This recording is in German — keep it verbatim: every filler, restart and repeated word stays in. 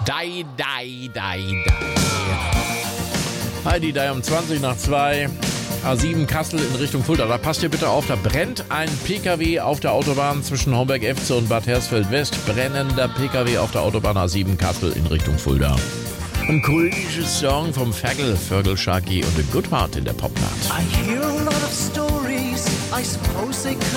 Dai, dai, dai, dai. Heidi, dai um zwanzig nach zwei. A sieben Kassel in Richtung Fulda. Da passt ihr bitte auf, da brennt ein P K W auf der Autobahn zwischen Homberg-Efze und Bad Hersfeld-West. Brennender P K W auf der Autobahn A sieben Kassel in Richtung Fulda. Ein grünisches Song vom Fergal, Fergal Sharkey und A Good Heart in der Popnacht. I hear a lot of stories, I suppose they could